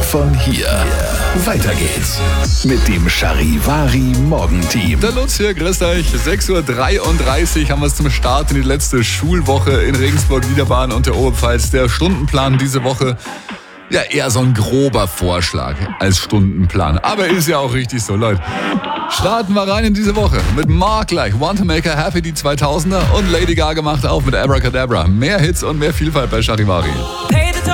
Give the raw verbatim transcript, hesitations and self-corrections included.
von hier. Weiter geht's mit dem Charivari Morgenteam. Der Lutz hier, grüßt euch. sechs Uhr dreiunddreißig haben wir es zum Start in die letzte Schulwoche in Regensburg, Niederbayern und der Oberpfalz. Der Stundenplan diese Woche, ja eher so ein grober Vorschlag als Stundenplan. Aber ist ja auch richtig so, Leute. Starten wir rein in diese Woche mit Mark gleich, Want to Make Her Happy, die zweitausender und Lady Gaga macht auf mit Abracadabra. Mehr Hits und mehr Vielfalt bei Charivari. Hey.